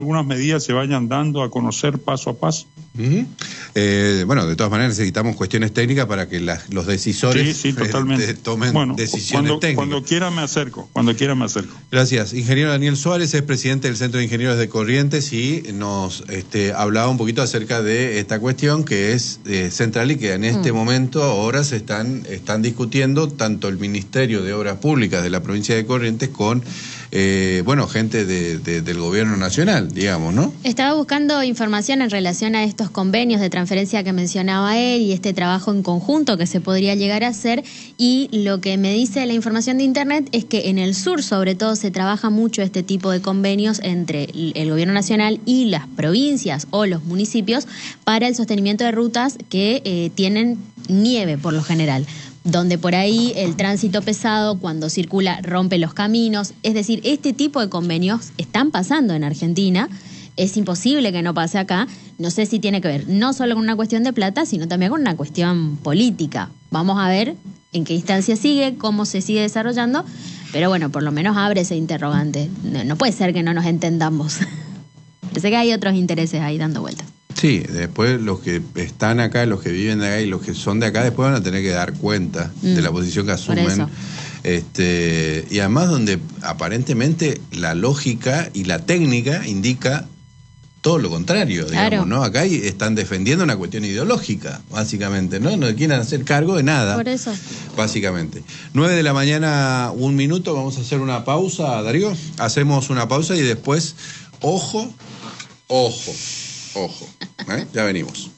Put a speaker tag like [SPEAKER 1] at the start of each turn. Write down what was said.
[SPEAKER 1] algunas medidas se vayan dando a conocer paso a paso.
[SPEAKER 2] Bueno, de todas maneras necesitamos cuestiones técnicas para que los decisores
[SPEAKER 1] sí, totalmente.
[SPEAKER 2] Tomen decisiones técnicas.
[SPEAKER 1] Cuando quiera me acerco,
[SPEAKER 2] Gracias. Ingeniero Daniel Suárez es presidente del Centro de Ingenieros de Corrientes y nos hablaba un poquito acerca de esta cuestión que es central y que en este momento ahora se están discutiendo tanto el Ministerio de Obras Públicas de la provincia de Corrientes con gente del gobierno nacional, digamos, ¿no?
[SPEAKER 3] Estaba buscando información en relación a estos convenios de transferencia que mencionaba él y este trabajo en conjunto que se podría llegar a hacer, y lo que me dice la información de internet es que en el sur sobre todo se trabaja mucho este tipo de convenios entre el gobierno nacional y las provincias o los municipios para el sostenimiento de rutas que tienen nieve por lo general, donde por ahí el tránsito pesado cuando circula rompe los caminos. Es decir, este tipo de convenios están pasando en Argentina, es imposible que no pase acá. No sé si tiene que ver no solo con una cuestión de plata, sino también con una cuestión política. Vamos a ver en qué instancia sigue, cómo se sigue desarrollando, pero bueno, por lo menos abre ese interrogante. No puede ser que no nos entendamos. Parece que hay otros intereses ahí dando vueltas.
[SPEAKER 2] Sí, después los que están acá, los que viven de acá y los que son de acá, después van a tener que dar cuenta de la posición que asumen. Y además donde aparentemente la lógica y la técnica indica todo lo contrario, digamos, claro, ¿no? Acá están defendiendo una cuestión ideológica, básicamente, ¿no? No quieren hacer cargo de nada.
[SPEAKER 3] Por eso.
[SPEAKER 2] Básicamente. 9 de la mañana, 1 minuto, vamos a hacer una pausa, Darío. Hacemos una pausa y después, ojo, ya venimos.